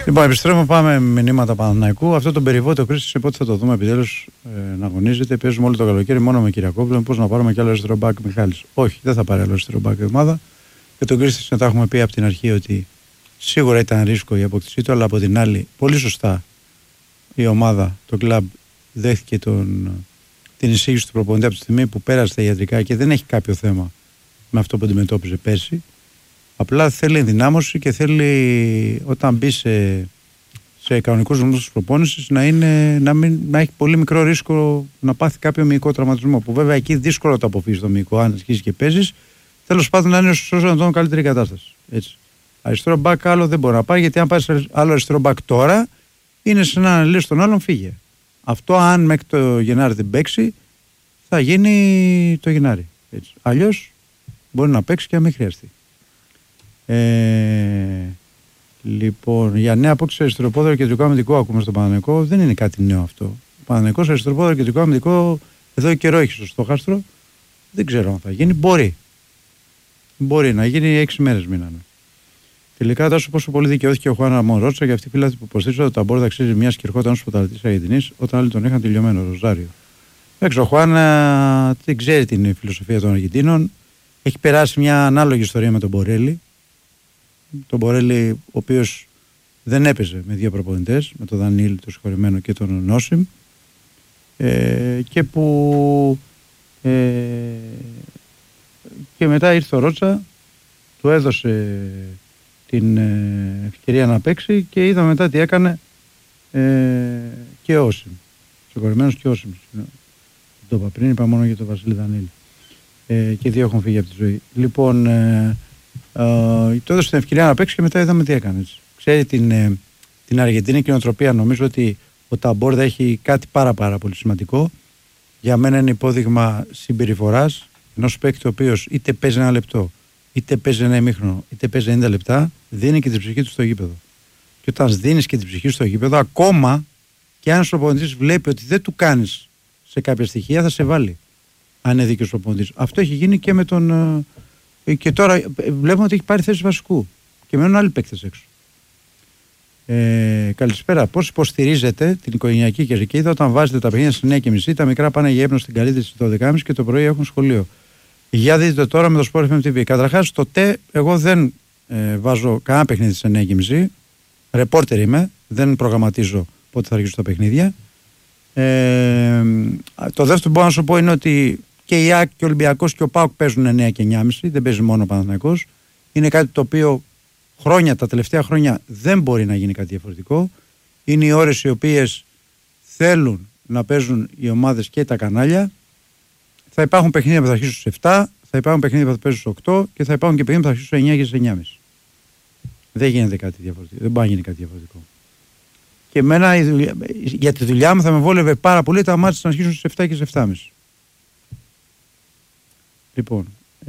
Λοιπόν, επιστρέφουμε, πάμε με μηνύματα Παναθηναϊκού. Αυτό το περιβόητο Κρίστη, πότε θα το δούμε επιτέλους να αγωνίζεται. Παίζουμε όλο το καλοκαίρι μόνο με Κυριακόπουλο. Πώς να πάρουμε κι άλλο αριστερό μπακ Μιχάλης? Όχι, δεν θα πάρει άλλο αριστερό μπακ η ομάδα. Και τον Κρίστη τα έχουμε πει από την αρχή ότι σίγουρα ήταν ρίσκο η αποκτησή του, αλλά από την άλλη, πολύ σωστά η ομάδα, το κλαμπ, δέχτηκε την εισήγηση του προπονητή από τη στιγμή που πέρασε τα ιατρικά και δεν έχει κάποιο θέμα με αυτό που αντιμετώπιζε πέρσι. Απλά θέλει ενδυνάμωση και θέλει όταν μπει σε κανονικούς ρυθμούς προπόνησης να έχει πολύ μικρό ρίσκο να πάθει κάποιο μυϊκό τραυματισμό. Που βέβαια εκεί δύσκολο το αποφύγει το μυϊκό, αν αρχίσει και παίζει. Τέλος πάντων να είναι όσο να τον καλύτερη κατάσταση. Έτσι. Αριστερό μπακ άλλο δεν μπορεί να πάει, γιατί αν πάει άλλο αριστερό μπακ τώρα, είναι σε να λες τον άλλον φύγε. Αυτό αν μέχρι το Γενάρη δεν παίξει, θα γίνει το Γενάρη. Αλλιώς μπορεί να παίξει και αν μην χρειαστεί. Λοιπόν, για νέα απόκτηση αριστεροπόδαρο κεντρικό αμυντικό ακούμε στον Παναθηναϊκό, δεν είναι κάτι νέο αυτό. Ο Παναθηναϊκός αριστεροπόδαρο κεντρικό αμυντικό εδώ καιρό έχει στο στόχαστρο. Δεν ξέρω αν θα γίνει. Μπορεί να γίνει, 6 μέρες μείνανε. Τελικά, τόσο πόσο πολύ δικαιώθηκε ο Χουάν Μορότσα για αυτή τη φύλλα που υποστήριζε ότι τα μπόρδα αξίζει μια και ερχόταν ως πρωταθλητής Αργεντινής, όταν άλλοι τον είχαν τελειωμένο, Ροζάριο. Ο Χουάν δεν ξέρει την φιλοσοφία των Αργεντίνων. Έχει περάσει μια ανάλογη ιστορία με τον Μπορέλη. Τον Μπορέλη, ο οποίος δεν έπαιζε με δύο προπονητές, με τον Δανίλη, τον συγχωρημένο, και τον Νόσιμ, και που και μετά ήρθε ο Ρότσα, του έδωσε την ευκαιρία να παίξει και είδαμε μετά τι έκανε και ο Όσιμ. Συγχωρημένος και ο Όσιμ. Το είπα πριν, είπα μόνο για τον Βασίλη Δανίλη. Και δύο έχουν φύγει από τη ζωή. Λοιπόν, του έδωσε την ευκαιρία να παίξει και μετά είδαμε τι έκανε. Ξέρει την Αργεντινή κοινοτροπία. Νομίζω ότι ο Ταμπόρδα έχει κάτι πάρα πολύ σημαντικό. Για μένα είναι υπόδειγμα συμπεριφοράς ενός παίκτη ο οποίος είτε παίζει ένα λεπτό, είτε παίζει ένα ημίχρονο, είτε παίζει 90 λεπτά, δίνει και την ψυχή του στο γήπεδο. Και όταν δίνεις και την ψυχή στο γήπεδο, ακόμα και αν ο προπονητής βλέπει ότι δεν του κάνεις σε κάποια στοιχεία, θα σε βάλει. Αν είναι δίκαιος προπονητής. Αυτό έχει γίνει και με τον. Και τώρα βλέπουμε ότι έχει πάρει θέση βασικού. Και μένουν άλλοι παίκτες έξω. Καλησπέρα. Πώς υποστηρίζετε την οικογενειακή κερκίδα όταν βάζετε τα παιχνίδια στις 9:30, τα μικρά πάνε για ύπνο στην καλύτερη στις 12:30 και το πρωί έχουν σχολείο? Για δείτε το τώρα με το Sport FM TV. Καταρχάς, το εγώ δεν βάζω κανένα παιχνίδι στις 9:30. Ρεπόρτερ είμαι, δεν προγραμματίζω πότε θα αρχίσουν τα παιχνίδια. Το δεύτερο που μπορώ να σου πω είναι ότι και η ΑΕΚ και ο Ολυμπιακός και ο ΠΑΟΚ παίζουν 9 και 9:30, δεν παίζει μόνο ο Παναθηναϊκός. Είναι κάτι το οποίο τα τελευταία χρόνια δεν μπορεί να γίνει κάτι διαφορετικό. Είναι οι ώρες οι οποίες θέλουν να παίζουν οι ομάδες και τα κανάλια. Θα υπάρχουν παιχνίδια που θα αρχίσουν στις 7, θα υπάρχουν παιχνίδια που θα παίζουν στις 8 και θα υπάρχουν και παιχνίδια που θα αρχίσουν στις 9 και στις 9:30. Δεν γίνεται κάτι διαφορετικό. Δεν μπορεί να γίνει κάτι διαφορετικό. Και εμένα για τη δουλειά μου θα με βόλευε πάρα πολύ τα μάτια να αρχίσουν στις 7 και στις 7:30. Λοιπόν,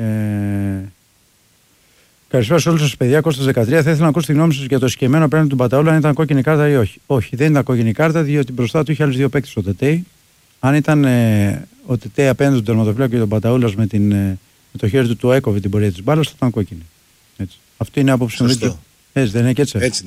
καλησπέρα σε όλους σας, παιδιά. Κώστας 13. Θα ήθελα να ακούσω τη γνώμη σας για το σκεμμένο απέναντι του Μπαταούλα, αν ήταν κόκκινη κάρτα ή όχι. Όχι, δεν ήταν κόκκινη κάρτα, διότι μπροστά του είχε άλλους δύο παίκτες ο Τετέι. Αν ήταν ο Τετέι απέναντι στον τερματοφύλακα και τον Μπαταούλας με το χέρι του έκοβε την πορεία της μπάλας, θα ήταν κόκκινη. Έτσι. Αυτή είναι η άποψη μου. Έτσι δεν είναι και έτσι? Έτσι.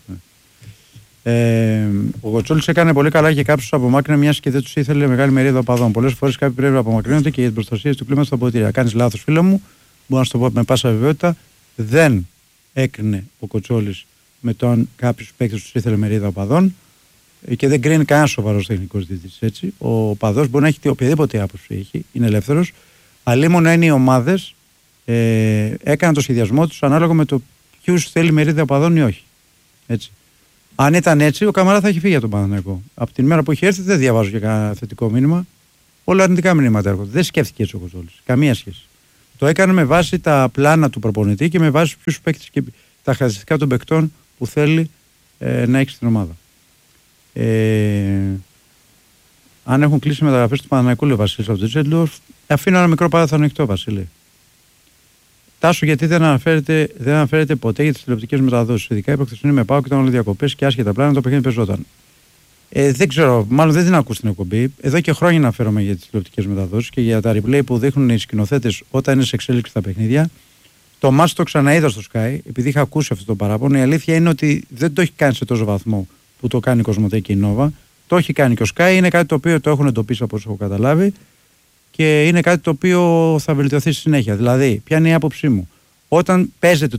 Ο Γοτσόλης έκανε πολύ καλά και κάποιος απομάκρυνε, μιας και δεν τους ήθελε μεγάλη μερίδα οπαδών. Πολλές φορές κάποιοι πρέπει να απομακρύνονται και για την προστασία του κλίματος στα ποτήρια. Κάνεις λάθος, φίλο μου, μπορώ να σου το πω με πάσα βεβαιότητα. Δεν έκρινε ο Κοτσόλης με το αν κάποιος παίκτης τους ήθελε μερίδα οπαδών και δεν κρίνει κανένα σοβαρός τεχνικός διαιτητής. Ο οπαδός μπορεί να έχει οποιαδήποτε άποψη έχει, είναι ελεύθερος. Αλλήμον είναι οι ομάδες έκαναν το σχεδιασμό τους ανάλογα με το ποιους θέλει μερίδα οπαδών ή όχι. Έτσι. Αν ήταν έτσι, ο Καμαρά θα έχει φύγει από τον Παναθηναϊκό. Από την μέρα που είχε έρθει, δεν διαβάζω για κανένα θετικό μήνυμα. Όλα αρνητικά μηνύματα έρχονται. Δεν σκέφτηκε έτσι ο Κοτσόλης. Καμία σχέση. Το έκανε με βάση τα πλάνα του προπονητή και με βάση ποιους παίκτες και τα χαρακτηριστικά των παικτών που θέλει να έχει στην ομάδα. Αν έχουν κλείσει μεταγραφές του Παναθηναϊκού, λέει ο Βασίλης από το Τζέντλορφ, αφήνω ένα μικρό παράθυρο ανοιχτό, Βασίλη. Τάσου, γιατί δεν αναφέρεται ποτέ για τις τηλεοπτικές μεταδόσεις. Ειδικά η προχθεσινή με ΠΑΟΚ και ήταν όλες διακοπές και άσχετα πλάνα το παιχνίδι παίζονταν. Δεν ξέρω, μάλλον δεν την ακούω στην εκπομπή. Εδώ και χρόνια αναφέρομαι για τις τηλεοπτικές μεταδόσεις και για τα replay που δείχνουν οι σκηνοθέτες όταν είναι σε εξέλιξη τα παιχνίδια. Το μάτς το ξαναείδα στο Sky, επειδή είχα ακούσει αυτό το παράπονο. Η αλήθεια είναι ότι δεν το έχει κάνει σε τόσο βαθμό που το κάνει η Κοσμοτέ και η Νόβα. Το έχει κάνει και ο Sky. Είναι κάτι το οποίο το έχουν εντοπίσει από όσο έχω καταλάβει και είναι κάτι το οποίο θα βελτιωθεί στη συνέχεια. Δηλαδή, ποια είναι η άποψή μου. Όταν παίζεται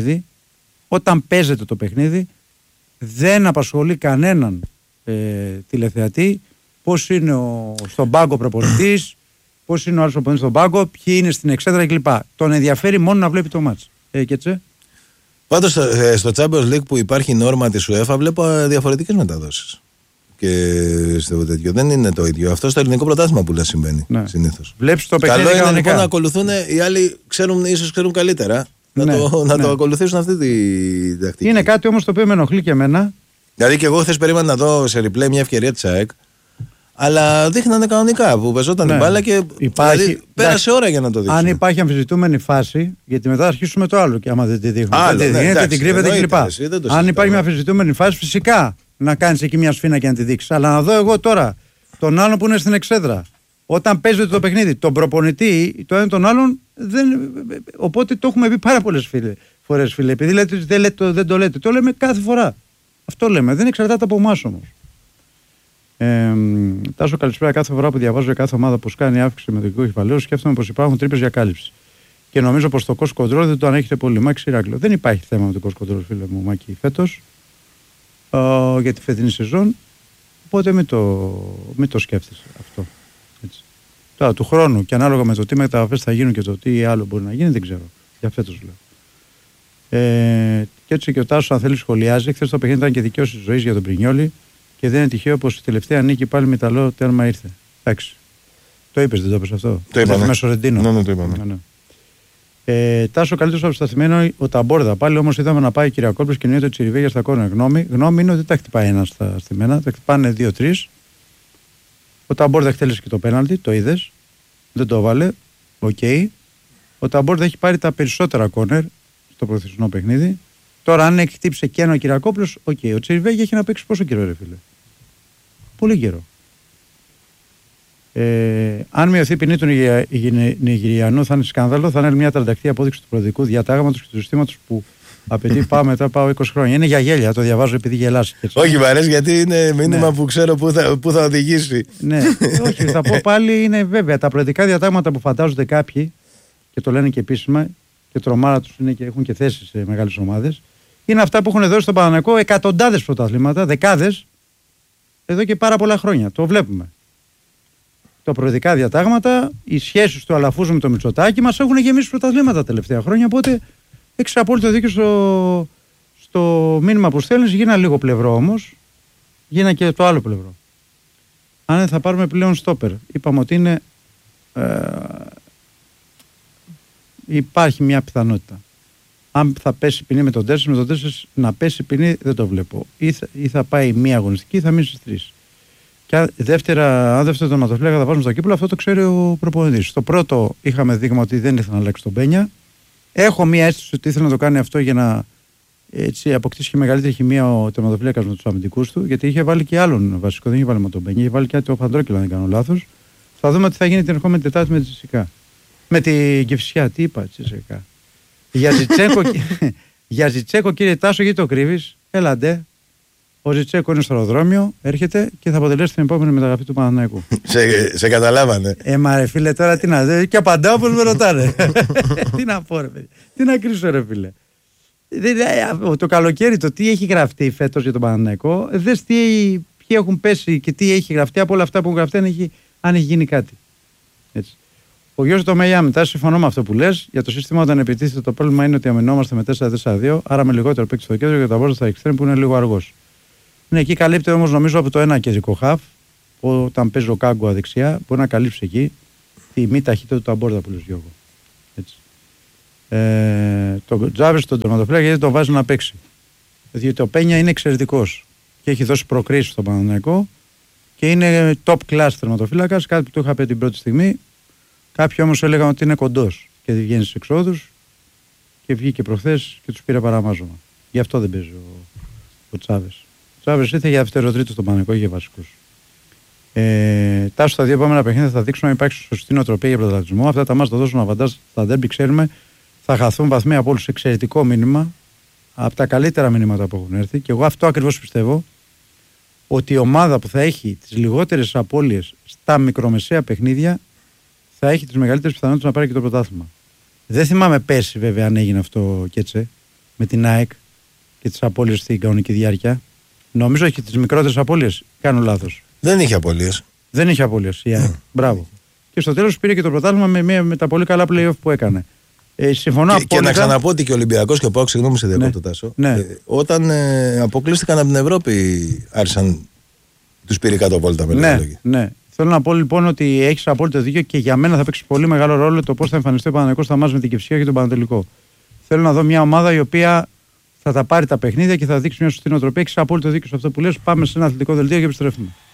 το παιχνίδι, δεν απασχολεί κανέναν τηλεθεατή πώς είναι στον πάγκο προπονητής, πώς είναι ο άλλος προπονητής στον πάγκο, ποιοι είναι στην εξέδρα κλπ. Τον ενδιαφέρει μόνο να βλέπει το μάτς. Πάντως στο Champions League που υπάρχει νόρμα της UEFA βλέπω διαφορετικές μεταδόσεις. Και στο τέτοιο δεν είναι το ίδιο. Αυτό στο ελληνικό πρωτάθλημα που συμβαίνει συνήθως. Βλέπεις το παιχνίδι. Καλό είναι λοιπόν να ακολουθούν, οι άλλοι ίσως ξέρουν καλύτερα. Να το ακολουθήσουν αυτή τη τακτική. Είναι κάτι όμως το οποίο με ενοχλεί και εμένα. Δηλαδή και εγώ χθες περίμενα να δω σε replay μια ευκαιρία της ΑΕΚ. Αλλά δείχνανε κανονικά που πεζόταν την μπάλα και δηλαδή, πέρασε ώρα για να το δείξουν. Αν υπάρχει αμφισβητούμενη φάση, γιατί μετά αρχίσουμε το άλλο και άμα δεν τη δείχνουν. Την κρύβεται κλπ. Αν υπάρχει μια αμφισβητούμενη φάση, φυσικά να κάνεις εκεί μια σφήνα και να τη δείξεις. Αλλά να δω εγώ τώρα τον άλλον που είναι στην εξέδρα, όταν παίζεται το παιχνίδι, τον προπονητή, το ένα τον άλλον, οπότε το έχουμε πει πάρα πολλές φορές, φίλε. Επειδή λέτε δεν το λέτε, το λέμε κάθε φορά. Αυτό λέμε. Δεν εξαρτάται από εμάς όμως. Τάσο, καλησπέρα. Κάθε φορά που διαβάζω κάθε ομάδα που κάνει αύξηση με το δικό κεφαλαίο, σκέφτομαι πως υπάρχουν τρύπες για κάλυψη. Και νομίζω πως το cost control δεν το ανέχεται πολύ. Μάκη Ηράκλειο. Δεν υπάρχει θέμα με το cost control, φίλε μου, Μάκη, φέτος για τη φετινή σεζόν. Οπότε μην το σκέφτεσαι αυτό. Έτσι. Τώρα του χρόνου και ανάλογα με το τι μεταγραφές θα γίνουν και το τι άλλο μπορεί να γίνει, δεν ξέρω. Για φέτος λέω. Και έτσι και ο Τάσος, αν θέλει, σχολιάζει. Χθες το παιχνίδι ήταν και δικαίωση της ζωής για τον Πρινιόλι. Και δεν είναι τυχαίο πως η τελευταία νίκη πάλι με Ιταλό τέρμα ήρθε. Εντάξει. Το είπες, δεν το είπες αυτό? Το είπαμε. Με Σορεντίνο. Ναι, το είπαμε. Τάσο, καλύτερος αποσταθημένο ο Ταμπόρδα. Πάλι όμως είδαμε να πάει η Κυριακόπουλος και εννοείται Τσιριβέγια στα κόρνερ. Γνώμη είναι ότι δεν τα χτυπάει ένα στα στημένα, τα χτυπάνε 2-3. Ο Ταμπόρδα εκτέλεσε και το πέναλτι, το είδες. Δεν το έβαλε. Οκ. Ο Ταμπόρδα έχει πάρει τα περισσότερα κόρνερ στο προθεσινό παιχνίδι. Τώρα, αν χτύψε και ένα ο Κυριακόπουλος, ο Τσιριβέγια έχει να παίξει πόσο καιρό, ρε φίλε? Πολύ καιρό. Αν μειωθεί η ποινή του Νιγηριανού, θα είναι σκάνδαλο. Θα είναι μια τραντακτή απόδειξη του προοδικού διατάγματος και του συστήματος που απαιτεί πάω 20 χρόνια. Είναι για γέλια, το διαβάζω επειδή γελάσει. Όχι, μ' αρέσει γιατί είναι μήνυμα που ξέρω πού θα οδηγήσει. Ναι, όχι, θα πω πάλι είναι βέβαια τα προοδικά διατάγματα που φαντάζονται κάποιοι και το λένε και επίσημα και τρομάρα τους είναι και έχουν και θέσεις σε μεγάλες ομάδες. Είναι αυτά που έχουν δώσει στον Παναθηναϊκό εκατοντάδες πρωταθλήματα, δεκάδες, εδώ και πάρα πολλά χρόνια. Το βλέπουμε. Τα προεδρικά διατάγματα, οι σχέσεις του Αλαφούζου με το Μητσοτάκη μας έχουν γεμίσει πρωταθλήματα τα τελευταία χρόνια. Οπότε έχεις απόλυτο δίκιο στο μήνυμα που στέλνεις. Γίνα λίγο πλευρό όμως. Γίνα και το άλλο πλευρό. Αν θα πάρουμε πλέον στόπερ. Είπαμε ότι είναι. Υπάρχει μια πιθανότητα. Αν θα πέσει ποινή με τον 4, να πέσει ποινή δεν το βλέπω. Ή θα πάει μία αγωνιστική ή θα μείνει στις 3. Και αν δεύτερο τερματοφύλακα θα βάζουμε στο κύπελο, αυτό το ξέρει ο προπονητής. Στο πρώτο είχαμε δείγμα ότι δεν ήθελε να αλλάξει τον Πένια. Έχω μία αίσθηση ότι ήθελε να το κάνει αυτό για να αποκτήσει και μεγαλύτερη χημεία ο τερματοφύλακας με τους αμυντικούς του, γιατί είχε βάλει και άλλον βασικό, δεν είχε βάλει με τον Πένια, είχε βάλει και το Φαντρόκυλο, αν δεν κάνω λάθος. Θα δούμε τι θα γίνει την ερχόμενη Τετάρτη με τη Τσεσικά. Με την Κηφισιά, τι είπα, Τσεσικά. Για Ζιτσέκο, κύριε Τάσο, γιατί το κρύβεις? Έλαντε. Ο Ζιτσέκο είναι στο αεροδρόμιο, έρχεται και θα αποτελέσει την επόμενη μεταγραφή του Παναθηναϊκού. Σε καταλάβανε. Μα ρε φίλε, τώρα τι να δει. Και απαντάω όπως με ρωτάνε. Τι να πω, ρε φίλε. Τι να κρύψω, ρε φίλε. Το καλοκαίρι το τι έχει γραφτεί φέτος για τον Παναθηναϊκό, δες ποιοι έχουν πέσει και τι έχει γραφτεί από όλα αυτά που έχουν γραφτεί, αν έχει γίνει κάτι. Έτσι. Ο Γιώργος το Μεϊά, μετά συμφωνώ με αυτό που λες. Για το σύστημα, όταν επιτίθεται, το πρόβλημα είναι ότι αμυνόμαστε με 4-4-2, άρα με λιγότερο παίκτη στο κέντρο και τα μπόρτα στα εξτρέμ που είναι λίγο αργός. Ναι, εκεί καλύπτει όμως νομίζω από το ένα κεντρικό χαφ, όταν παίζει ο Κάγκο δεξιά, μπορεί να καλύψει εκεί τη μη ταχύτητα του Ταμπόρδα που λες, Γιώργο. Έτσι. Το Τζάβες στον τερματοφύλακα γιατί το βάζει να παίξει. Διότι ο Πένια είναι εξαιρετικός και έχει δώσει προκρίσεις στον Παναθηναϊκό και είναι top class τερματοφύλακας, κάτι που το είχα πει την πρώτη στιγμή. Κάποιοι όμως έλεγαν ότι είναι κοντός και δεν βγαίνει στις εξόδους και βγήκε προχθές και τους πήρε παραμάζωμα. Γι' αυτό δεν παίζει ο Τσάβες. Ο Τσάβες ήρθε για δεύτερο-τρίτο στον Παναθηναϊκό για βασικούς. Τάσο στα δύο επόμενα παιχνίδια θα δείξουμε αν υπάρχει σωστή νοοτροπία για πρωταθλητισμό. Αυτά τα μάτς θα δώσουν αβαντάζ στα ντέρμπι, ξέρουμε. θα χαθούν βαθμοί από όλους. Εξαιρετικό μήνυμα. Από τα καλύτερα μηνύματα που έχουν έρθει. Και εγώ αυτό ακριβώς πιστεύω. Ότι η ομάδα που θα έχει τις λιγότερες απώλειες στα μικρομεσαία παιχνίδια θα έχει τις μεγαλύτερες πιθανότητες να πάρει και το πρωτάθλημα. Δεν θυμάμαι πέρσι βέβαια αν έγινε αυτό Κέτσε με την ΑΕΚ και τις απώλειες στην κανονική διάρκεια. Νομίζω έχει τις μικρότερες απώλειες. Κάνω λάθος. Δεν είχε απώλειες. Δεν είχε απώλειες η ΑΕΚ. Μπράβο. Και στο τέλος πήρε και το πρωτάθλημα με τα πολύ καλά play-off που έκανε. Συμφωνώ απόλυτα. Και να ξαναπώ ότι και ο Ολυμπιακός και ο ΠΑΟΚ, συγγνώμη σε διακόπτω Τάσο, όταν αποκλείστηκαν από την Ευρώπη άρχισαν τους πήρε κάτω βόλτα με λόγια. Ναι. Θέλω να πω λοιπόν ότι έχεις απόλυτο δίκιο και για μένα θα παίξει πολύ μεγάλο ρόλο το πώς θα εμφανιστεί ο Παναθηναϊκός στα μάτς με την Κηφισιά και τον Πανατολικό. Θέλω να δω μια ομάδα η οποία θα τα πάρει τα παιχνίδια και θα δείξει μια σωστή νοοτροπία. Έχεις απόλυτο δίκιο σε αυτό που λες. Πάμε σε ένα αθλητικό δελτίο και επιστρέφουμε.